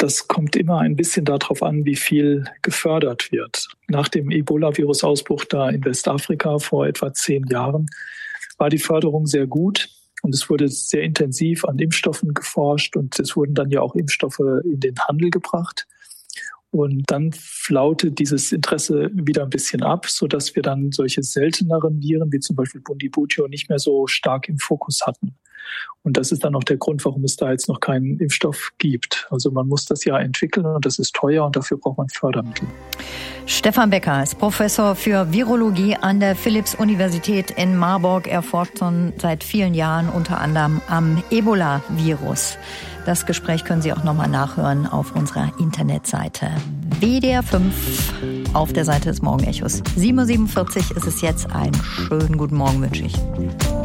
Das kommt immer ein bisschen darauf an, wie viel gefördert wird. Nach dem Ebola-Virus-Ausbruch da in Westafrika vor etwa 10 Jahren war die Förderung sehr gut. Und es wurde sehr intensiv an Impfstoffen geforscht und es wurden dann ja auch Impfstoffe in den Handel gebracht. Und dann flaute dieses Interesse wieder ein bisschen ab, sodass wir dann solche selteneren Viren wie zum Beispiel Bundibugyo nicht mehr so stark im Fokus hatten. Und das ist dann auch der Grund, warum es da jetzt noch keinen Impfstoff gibt. Also man muss das ja entwickeln und das ist teuer und dafür braucht man Fördermittel. Stefan Becker ist Professor für Virologie an der Philipps-Universität in Marburg. Er forscht schon seit vielen Jahren unter anderem am Ebola-Virus. Das Gespräch können Sie auch nochmal nachhören auf unserer Internetseite WDR 5 auf der Seite des Morgenechos. 7.47 Uhr ist es jetzt. Einen schönen guten Morgen wünsche ich.